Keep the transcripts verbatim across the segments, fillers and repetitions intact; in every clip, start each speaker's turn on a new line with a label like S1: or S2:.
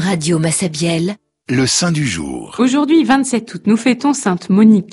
S1: Radio Massabielle,
S2: le saint du jour.
S3: Aujourd'hui, vingt-sept août, nous fêtons Sainte Monique.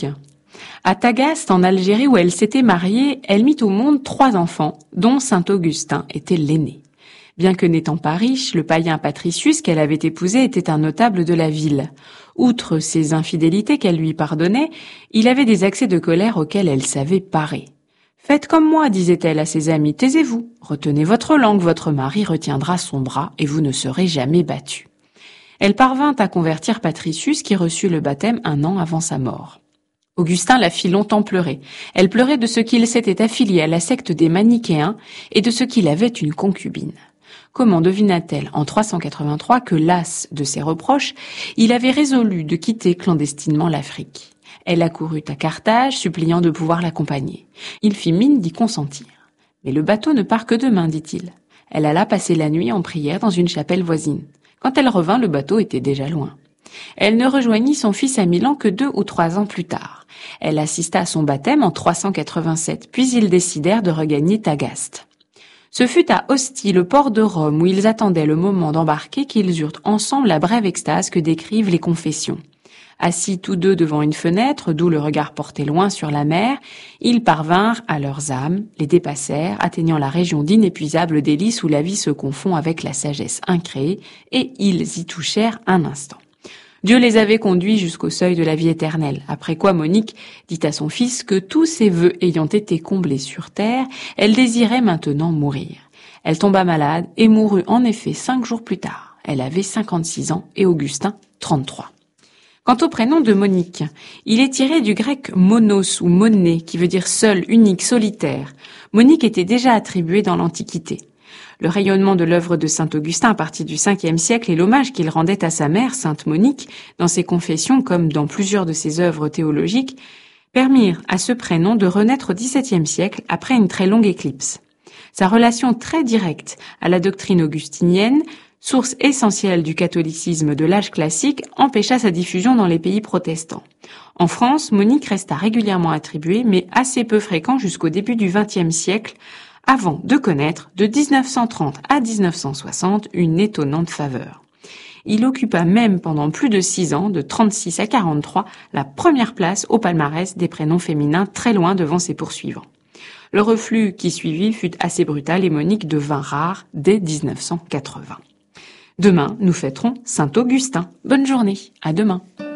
S3: À Tagaste, en Algérie, où elle s'était mariée, elle mit au monde trois enfants, dont saint Augustin était l'aîné. Bien que n'étant pas riche, le païen Patricius qu'elle avait épousé était un notable de la ville. Outre ses infidélités qu'elle lui pardonnait, il avait des accès de colère auxquels elle savait parer. « Faites comme moi, disait-elle à ses amis, taisez-vous, retenez votre langue, votre mari retiendra son bras et vous ne serez jamais battus. » Elle parvint à convertir Patricius qui reçut le baptême un an avant sa mort. Augustin la fit longtemps pleurer. Elle pleurait de ce qu'il s'était affilié à la secte des Manichéens et de ce qu'il avait une concubine. Comment devina-t-elle en trois cent quatre-vingt-trois que, las de ses reproches, il avait résolu de quitter clandestinement l'Afrique. Elle accourut à Carthage, suppliant de pouvoir l'accompagner. Il fit mine d'y consentir. « Mais le bateau ne part que demain, dit-il. » Elle alla passer la nuit en prière dans une chapelle voisine. Quand elle revint, le bateau était déjà loin. Elle ne rejoignit son fils à Milan que deux ou trois ans plus tard. Elle assista à son baptême en trois cent quatre-vingt-sept, puis ils décidèrent de regagner Tagaste. Ce fut à Ostie, le port de Rome, où ils attendaient le moment d'embarquer, qu'ils eurent ensemble la brève extase que décrivent les confessions. Assis tous deux devant une fenêtre, d'où le regard portait loin sur la mer, ils parvinrent à leurs âmes, les dépassèrent, atteignant la région d'inépuisables délices où la vie se confond avec la sagesse incréée, et ils y touchèrent un instant. Dieu les avait conduits jusqu'au seuil de la vie éternelle, après quoi Monique dit à son fils que tous ses vœux ayant été comblés sur terre, elle désirait maintenant mourir. Elle tomba malade et mourut en effet cinq jours plus tard. Elle avait cinquante-six ans et Augustin trente-trois. Quant au prénom de Monique, il est tiré du grec monos ou monné, qui veut dire seul, unique, solitaire. Monique était déjà attribuée dans l'Antiquité. Le rayonnement de l'œuvre de saint Augustin à partir du cinquième siècle et l'hommage qu'il rendait à sa mère, sainte Monique, dans ses confessions comme dans plusieurs de ses œuvres théologiques, permirent à ce prénom de renaître au dix-septième siècle après une très longue éclipse. Sa relation très directe à la doctrine augustinienne, source essentielle du catholicisme de l'âge classique, empêcha sa diffusion dans les pays protestants. En France, Monique resta régulièrement attribuée, mais assez peu fréquent jusqu'au début du vingtième siècle, avant de connaître, de dix-neuf cent trente à dix-neuf cent soixante, une étonnante faveur. Il occupa même pendant plus de six ans, de trente-six à quarante-trois, la première place au palmarès des prénoms féminins, très loin devant ses poursuivants. Le reflux qui suivit fut assez brutal et Monique devint rare dès dix-neuf cent quatre-vingts. Demain, nous fêterons saint Augustin. Bonne journée, à demain.